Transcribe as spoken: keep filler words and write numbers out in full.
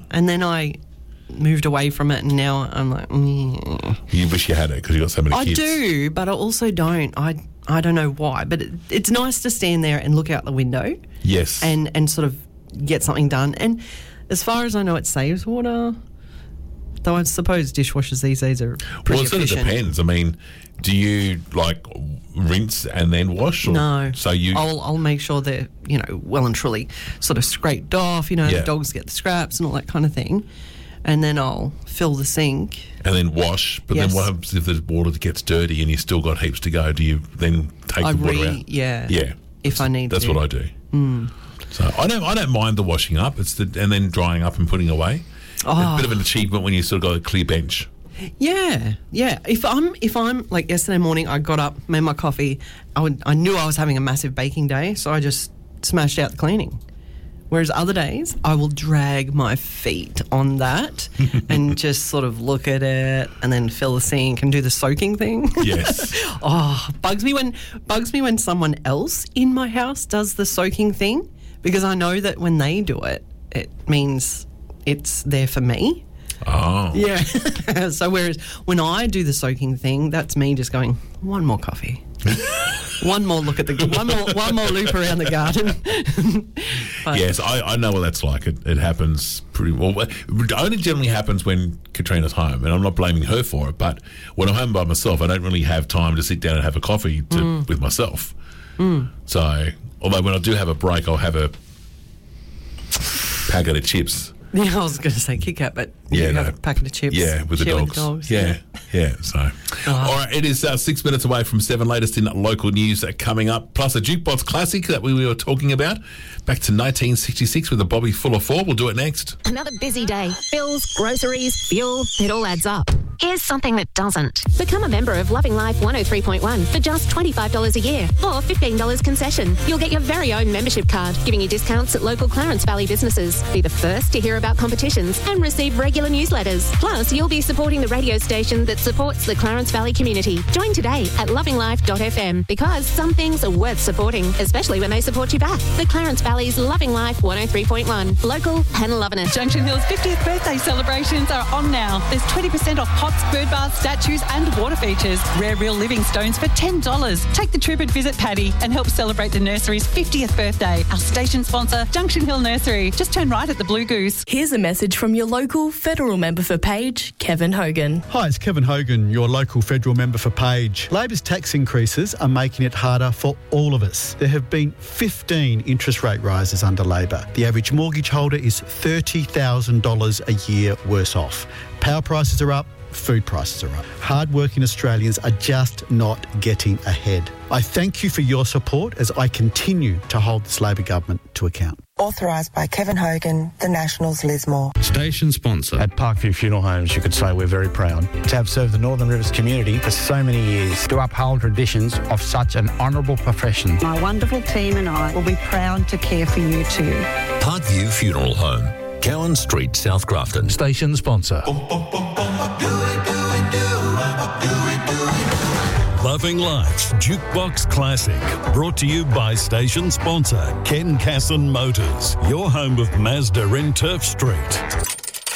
And then I moved away from it, and now I'm like, mm. You wish you had it because you got so many I kids. do, but I also don't. I I don't know why, but it, it's nice to stand there and look out the window. Yes. And and sort of get something done. And as far as I know, it saves water. Though I suppose dishwashers these days are pretty Well, it sort of efficient. depends. I mean, do you like rinse and then wash? Or, No. So you. I'll I'll make sure they're, you know, well and truly sort of scraped off. You know, Yeah. the dogs get the scraps and all that kind of thing. And then I'll fill the sink. And then wash. But Yes. then what happens if the water gets dirty and you still got heaps to go? Do you then take I the water re out? yeah. Yeah. If I need That's to. what I do. Mm. So I don't I don't mind the washing up. It's the and then drying up and putting away. Oh. It's a bit of an achievement when you sort of got a clear bench. Yeah, yeah. If I'm, if I'm like yesterday morning, I got up, made my coffee. I would, I knew I was having a massive baking day, so I just smashed out the cleaning. Whereas other days, I will drag my feet on that and just sort of look at it, and then fill the sink and do the soaking thing. Yes. Oh, bugs me when bugs me when someone else in my house does the soaking thing, because I know that when they do it, it means it's there for me. Oh. Yeah. So whereas when I do the soaking thing, that's me just going, one more coffee. One more look at the one more one more loop around the garden. But, Yes, I, I know what that's like. It, it happens pretty well. It only generally happens when Katrina's home, and I'm not blaming her for it. But when I'm home by myself, I don't really have time to sit down and have a coffee to, Mm. with myself. Mm. So, although when I do have a break, I'll have a packet of chips. Yeah, I was going to say Kit Kat, but Yeah, you no. have a packet of chips. Yeah, with the share dogs. dogs. Yeah, yeah. So, Oh. all right, it is uh, six minutes away from seven. Latest in local news uh, coming up, plus a jukebox classic that we were talking about. Back to nineteen sixty-six with a Bobby full of four. We'll do it next. Another busy day. Bills, groceries, fuel, it all adds up. Here's something that doesn't. Become a member of Loving Life one oh three point one for just twenty-five dollars a year or fifteen dollars concession. You'll get your very own membership card, giving you discounts at local Clarence Valley businesses. Be the first to hear about competitions and receive regular newsletters. Plus, you'll be supporting the radio station that supports the Clarence Valley community. Join today at loving life dot f m, because some things are worth supporting, especially when they support you back. The Clarence Valley's Loving Life one oh three point one. Local and loving it. Junction Hill's fiftieth birthday celebrations are on now. There's twenty percent off pots, bird baths, statues and water features. Rare real living stones for ten dollars. Take the trip and visit Paddy and help celebrate the nursery's fiftieth birthday. Our station sponsor, Junction Hill Nursery. Just turn right at the Blue Goose. Here's a message from your local federal member for Page, Kevin Hogan. Hi, it's Kevin Hogan, your local federal member for Page. Labor's tax increases are making it harder for all of us. There have been fifteen interest rate rises under Labor. The average mortgage holder is thirty thousand dollars a year worse off. Power prices are up. Food prices are up. Hard-working Australians are just not getting ahead. I thank you for your support as I continue to hold this Labor government to account. Authorised by Kevin Hogan, the Nationals Lismore. Station sponsor. At Parkview Funeral Homes, you could say we're very proud to have served the Northern Rivers community for so many years. To uphold traditions of such an honourable profession. My wonderful team and I will be proud to care for you too. Parkview Funeral Home, Cowan Street, South Grafton. Station sponsor. Loving Life's Jukebox Classic, brought to you by station sponsor Ken Casson Motors, your home of Mazda in Turf Street.